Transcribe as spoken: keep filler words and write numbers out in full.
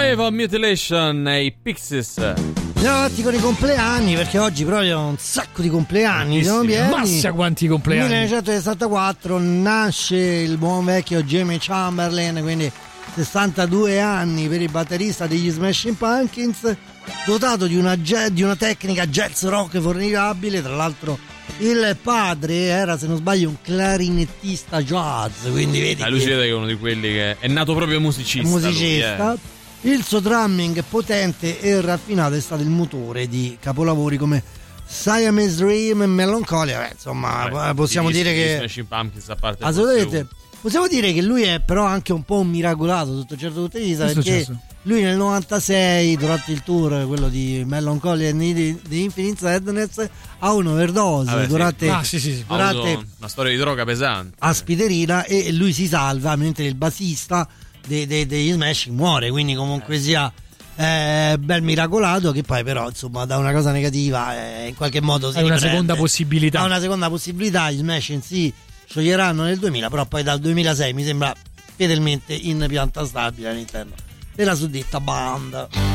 Forever Mutilation e i Pixies. Andiamo avanti con i compleanni, perché oggi proprio un sacco di compleanni. Massa quanti compleanni. millenovecentosessantaquattro nasce il buon vecchio Jimmy Chamberlain, quindi sessantadue anni per il batterista degli Smashing Pumpkins, dotato di una, di una tecnica jazz rock formidabile. Tra l'altro il padre era, se non sbaglio, un clarinettista jazz, quindi vedi ah, lui che è uno di quelli che è nato proprio musicista. musicista lui, eh. Il suo drumming potente e raffinato è stato il motore di capolavori come Siamese Dream e Melancholia. Beh, insomma, Beh, possiamo dire che Smashing Pumpkins, a parte assolutamente possiamo dire che lui è però anche un po' un miracolato sotto un certo punto di vista, perché lui nel novantasei, durante il tour, quello di Melancholia e di Infinite Sadness, ha un'overdose ah, beh, durante, sì. Ah, sì, sì, sì. durante una storia di droga pesante, aspirina, e lui si salva mentre il bassista dei, dei, degli Smashing muore, quindi comunque sia eh, bel miracolato, che poi però insomma da una cosa negativa eh, in qualche modo si è una riprende. seconda possibilità ha una seconda possibilità. Gli Smashing si scioglieranno nel duemila, però poi dal duemilasei mi sembra fedelmente in pianta stabile all'interno della suddetta band.